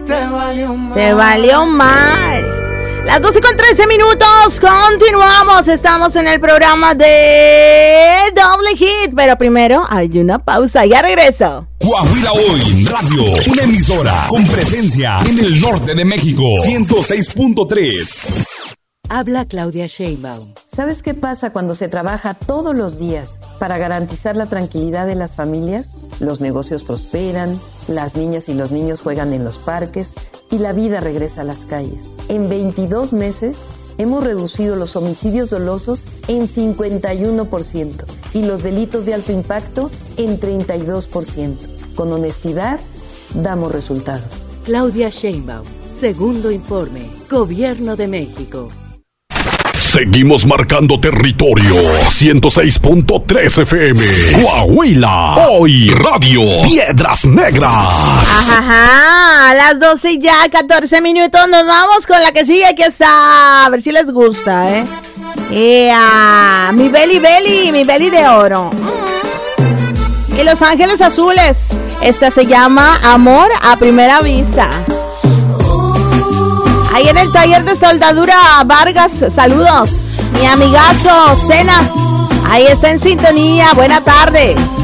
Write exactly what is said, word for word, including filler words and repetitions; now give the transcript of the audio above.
te valió más. Te valió más. Las doce con trece minutos, continuamos, estamos en el programa de Doble Hit, pero primero hay una pausa, ya regreso. Coahuila Hoy Radio, una emisora con presencia en el norte de México, ciento seis punto tres. Habla Claudia Sheinbaum. ¿Sabes qué pasa cuando se trabaja todos los días para garantizar la tranquilidad de las familias? Los negocios prosperan, las niñas y los niños juegan en los parques y la vida regresa a las calles. En veintidós meses hemos reducido los homicidios dolosos en cincuenta y uno por ciento y los delitos de alto impacto en treinta y dos por ciento. Con honestidad, damos resultados. Claudia Sheinbaum, segundo informe, Gobierno de México. Seguimos marcando territorio. ciento seis punto tres F M. Coahuila Hoy Radio. Piedras Negras. Ajá, a las doce y ya catorce minutos nos vamos con la que sigue. Aquí está, a ver si les gusta, ¿eh? Yeah. Mi Beli Beli, mi Beli de oro. Y Los Ángeles Azules. Esta se llama Amor a Primera Vista. Ahí en el taller de soldadura Vargas, saludos. Mi amigazo Sena, ahí está en sintonía, buena tarde.